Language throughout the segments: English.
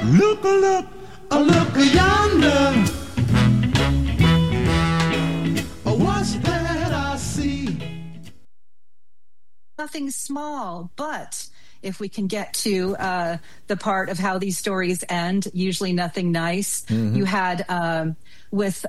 Look, look, look yonder. What's that I see? Nothing small, but if we can get to the part of how these stories end, usually nothing nice. Mm-hmm. You had with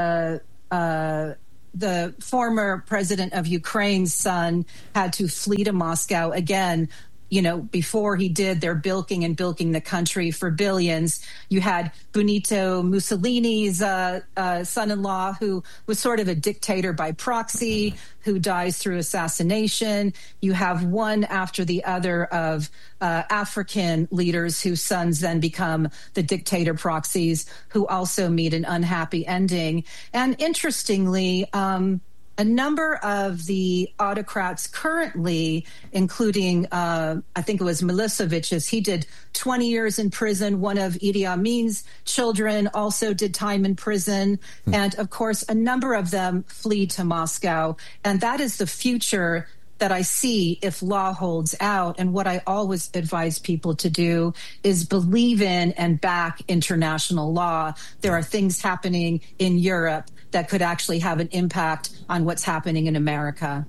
the former president of Ukraine's son had to flee to Moscow again. You know, before he did, they're bilking the country for billions. You had Benito Mussolini's son-in-law, who was sort of a dictator by proxy, who dies through assassination. You have one after the other of African leaders whose sons then become the dictator proxies, who also meet an unhappy ending. And interestingly, a number of the autocrats currently, including, I think it was Milosevic, he did 20 years in prison. One of Idi Amin's children also did time in prison. And of course, a number of them flee to Moscow. And that is the future that I see if law holds out. And what I always advise people to do is believe in and back international law. There are things happening in Europe that could actually have an impact on what's happening in America.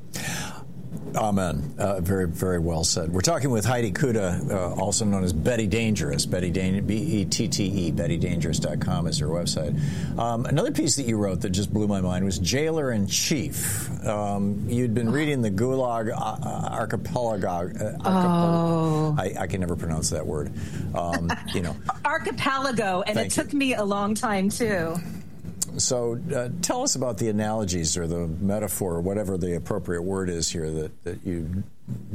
Amen. Very, very well said. We're talking with Heidi Kuda, also known as Betty Dangerous, B-E-T-T-E, BettyDangerous.com is her website. Another piece that you wrote that just blew my mind was Jailer in Chief. You'd been reading the Gulag Archipelago. I can never pronounce that word. Archipelago, and it took me a long time, too. So tell us about the analogies or the metaphor, or whatever the appropriate word is here that you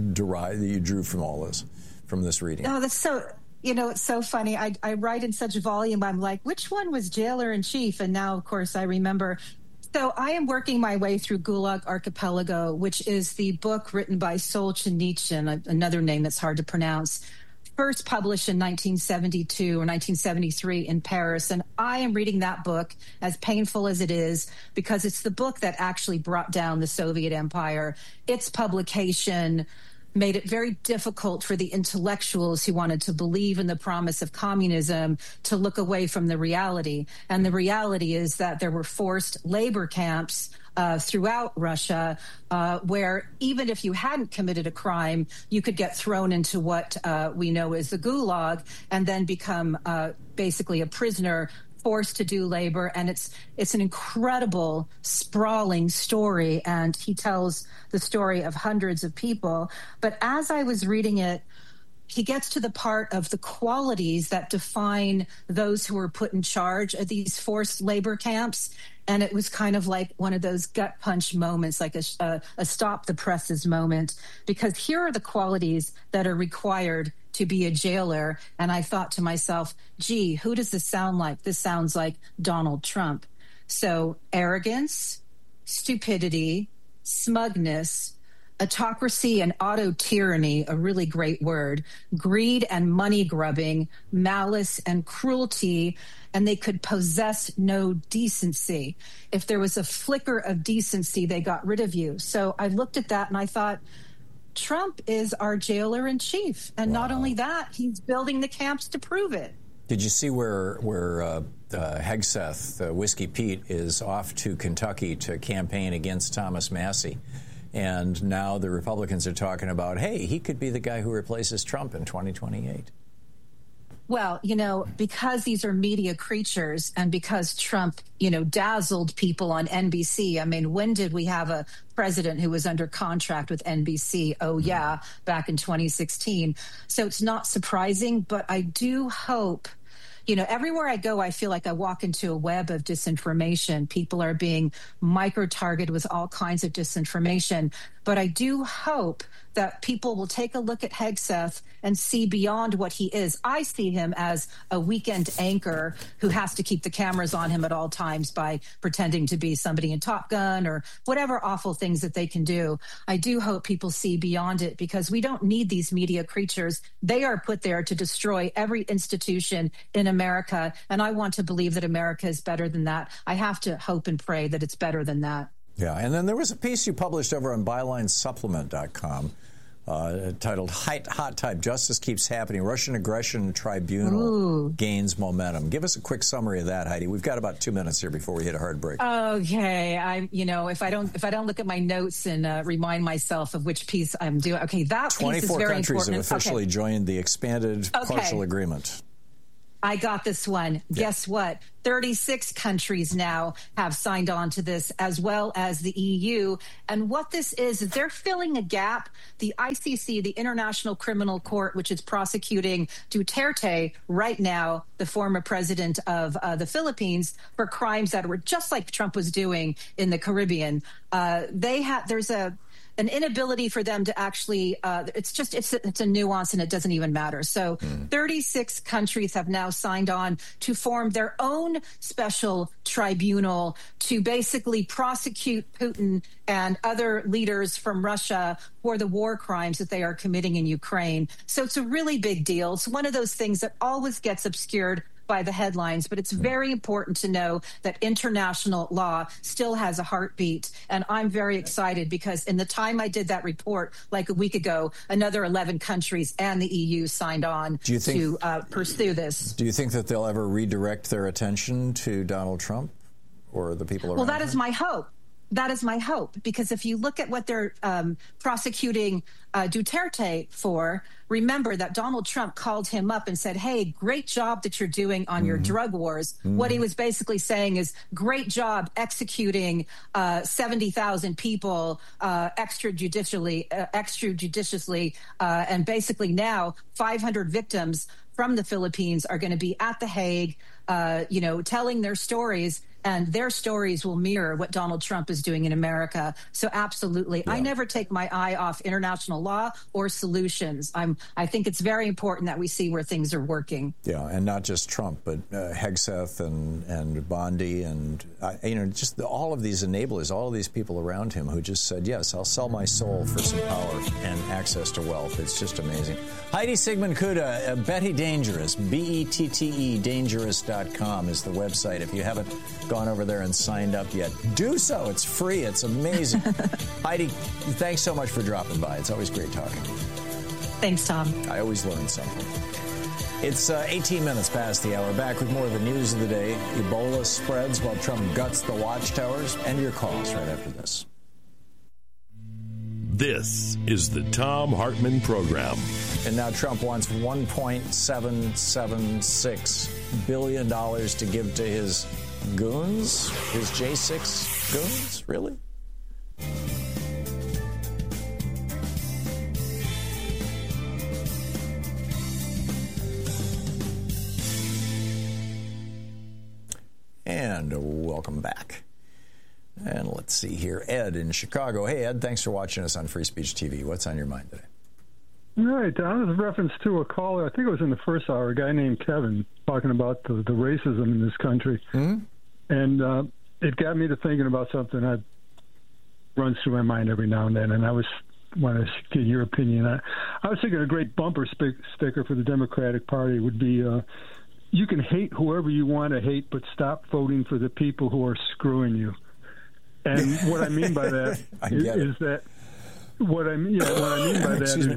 drew from all this, from this reading. Oh, that's so, it's so funny. I write in such volume. I'm like, which one was Jailer in Chief? And now, of course, I remember. So I am working my way through Gulag Archipelago, which is the book written by Solzhenitsyn, another name that's hard to pronounce, first published in 1972 or 1973 in Paris. And I am reading that book, as painful as it is, because it's the book that actually brought down the Soviet Empire. Its publication made it very difficult for the intellectuals who wanted to believe in the promise of communism to look away from the reality. And the reality is that there were forced labor camps throughout Russia, where even if you hadn't committed a crime, you could get thrown into what we know as the Gulag and then become basically a prisoner, forced to do labor. And it's an incredible, sprawling story. And he tells the story of hundreds of people. But as I was reading it, he gets to the part of the qualities that define those who were put in charge of these forced labor camps. And it was kind of like one of those gut punch moments, like a stop the presses moment, because here are the qualities that are required to be a jailer. And I thought to myself, gee, who does this sound like? This sounds like Donald Trump. So arrogance, stupidity, smugness, autocracy and auto-tyranny, a really great word, greed and money grubbing, malice and cruelty, and they could possess no decency. If there was a flicker of decency, they got rid of you. So I looked at that and I thought, Trump is our jailer in chief. And Not only that, he's building the camps to prove it. Did you see where Hegseth, Whiskey Pete, is off to Kentucky to campaign against Thomas Massie? And now the Republicans are talking about, hey, he could be the guy who replaces Trump in 2028. Well, because these are media creatures and because Trump, dazzled people on NBC. I mean, when did we have a president who was under contract with NBC? Oh, yeah, back in 2016. So it's not surprising, but I do hope, everywhere I go, I feel like I walk into a web of disinformation. People are being micro-targeted with all kinds of disinformation. But I do hope that people will take a look at Hegseth and see beyond what he is. I see him as a weekend anchor who has to keep the cameras on him at all times by pretending to be somebody in Top Gun or whatever awful things that they can do. I do hope people see beyond it, because we don't need these media creatures. They are put there to destroy every institution in America. And I want to believe that America is better than that. I have to hope and pray that it's better than that. Yeah, and then there was a piece you published over on BylineSupplement.com titled Hot Type, Justice Keeps Happening. Russian Aggression Tribunal gains momentum. Give us a quick summary of that, Heidi. We've got about 2 minutes here before we hit a hard break. Okay. If I don't look at my notes and remind myself of which piece I'm doing. Okay, that piece is very important. 24 countries have officially joined the expanded partial agreement. I got this one. Yeah. Guess what? 36 countries now have signed on to this, as well as the EU. And what this is they're filling a gap. The ICC, the International Criminal Court, which is prosecuting Duterte right now, the former president of the Philippines, for crimes that were just like Trump was doing in the Caribbean. There's an inability for them to actually, it's a nuance and it doesn't even matter. So 36 countries have now signed on to form their own special tribunal to basically prosecute Putin and other leaders from Russia for the war crimes that they are committing in Ukraine. So it's a really big deal. It's one of those things that always gets obscured by the headlines, but it's very important to know that international law still has a heartbeat. And I'm very excited because in the time I did that report, like a week ago, another 11 countries and the EU signed on to pursue this. Do you think that they'll ever redirect their attention to Donald Trump or the people around him? Well, that is my hope. That is my hope, because if you look at what they're prosecuting Duterte for, remember that Donald Trump called him up and said, hey, great job that you're doing on your drug wars. What he was basically saying is, great job executing 70,000 people extrajudicially, and basically now 500 victims from the Philippines are going to be at The Hague, telling their stories. And their stories will mirror what Donald Trump is doing in America. So absolutely. Yeah. I never take my eye off international law or solutions. I think it's very important that we see where things are working. Yeah, and not just Trump, but Hegseth and Bondi and, just all of these enablers, all of these people around him who just said, yes, I'll sell my soul for some power and access to wealth. It's just amazing. Heidi Sigmund Kuda, Betty Dangerous, BETTE, dangerous.com is the website. If you haven't gone over there and signed up yet, do so. It's free. It's amazing. Heidi, thanks so much for dropping by. It's always great talking to you. Thanks, Tom. I always learn something. It's 18 minutes past the hour. Back with more of the news of the day. Ebola spreads while Trump guts the watchtowers, and your calls right after this. This is the Thom Hartmann Program. And now Trump wants $1.776 billion to give to his goons, his J6 goons, really? And welcome back. And let's see here. Ed in Chicago. Hey, Ed, thanks for watching us on Free Speech TV. What's on your mind today? All right. That was a reference to a caller, I think it was in the first hour, a guy named Kevin, talking about the racism in this country. Mm-hmm. And it got me to thinking about something that runs through my mind every now and then, and I want to get your opinion. I was thinking a great bumper sticker for the Democratic Party would be, you can hate whoever you want to hate, but stop voting for the people who are screwing you. And what I mean by that is that what I mean by that is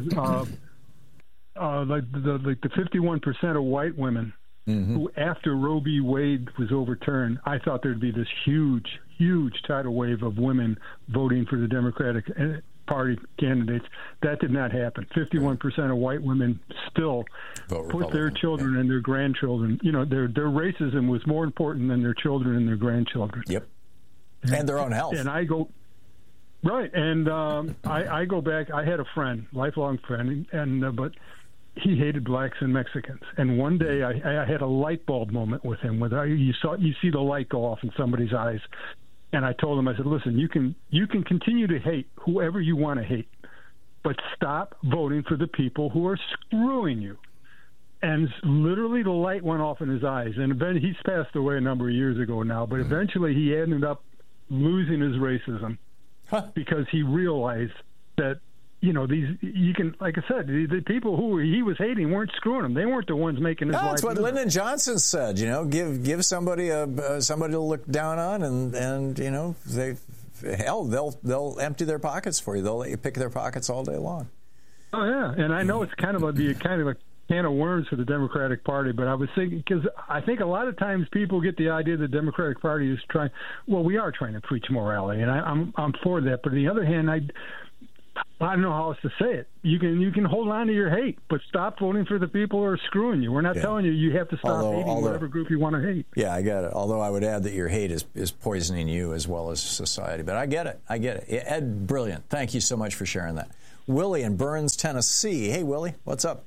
like the 51% of white women who, after Roe v. Wade was overturned, I thought there'd be this huge tidal wave of women voting for the Democratic Party candidates. That did not happen. 51% of white women still put their children and their grandchildren. Their racism was more important than their children and their grandchildren. Yep. And their own health. And I go right, and I go back. I had a friend, lifelong friend, and but he hated blacks and Mexicans. And one day I had a light bulb moment with him. You see the light go off in somebody's eyes, and I told him, I said, listen, you can continue to hate whoever you want to hate, but stop voting for the people who are screwing you. And literally the light went off in his eyes. And he's passed away a number of years ago now, but eventually he ended up losing his racism because he realized that, like I said, the people who he was hating weren't screwing him. They weren't the ones making his life. That's what Lyndon Johnson said. Give somebody somebody to look down on, and they'll empty their pockets for you. They'll let you pick their pockets all day long. Oh yeah, and I know it's kind of a can of worms for the Democratic Party, but I was thinking, because I think a lot of times people get the idea the Democratic Party is trying. Well, we are trying to preach morality, and I'm for that. But on the other hand, I don't know how else to say it. You can hold on to your hate, but stop voting for the people who are screwing you. We're not telling you have to stop hating whatever group you want to hate. Yeah, I get it. Although I would add that your hate is poisoning you as well as society. But I get it. Ed, brilliant. Thank you so much for sharing that. Willie in Burns, Tennessee. Hey, Willie, what's up?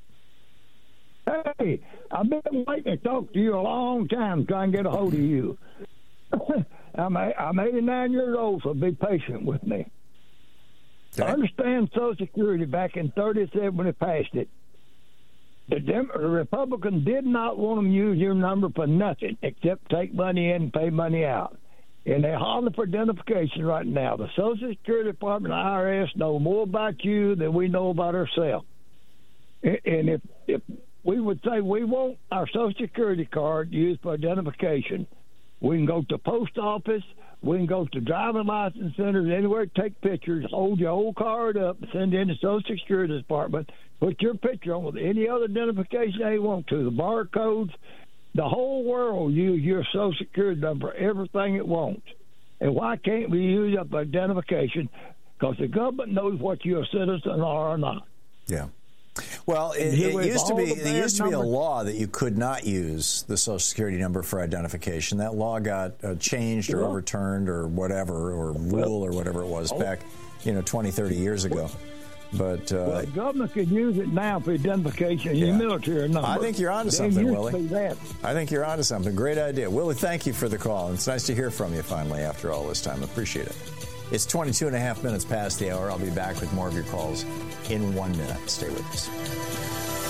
Hey, I've been waiting to talk to you a long time, trying to get a hold of you. I'm 89 years old, so be patient with me. Okay. I understand Social Security back in 1937 when they passed it. The Republicans did not want them to use your number for nothing except take money in and pay money out. And they're hollering for identification right now. The Social Security Department and IRS know more about you than we know about ourselves. And if we would say we want our Social Security card used for identification, we can go to the post office, we can go to driving license centers, anywhere, take pictures, hold your old card up, send it in the Social Security Department, put your picture on with any other identification they want to, the barcodes. The whole world use your Social Security number, everything it wants. And why can't we use up identification? Because the government knows what you're a citizen are or not. Yeah. Well, it used to be a law that you could not use the Social Security number for identification. That law got changed or overturned or whatever, or rule or whatever it was back, 20, 30 years ago. But the government could use it now for identification. Your military number. I think you're onto something, Willie. I think you're onto something. Great idea. Willie, thank you for the call. It's nice to hear from you finally after all this time. Appreciate it. It's 22 and a half minutes past the hour. I'll be back with more of your calls in 1 minute. Stay with us.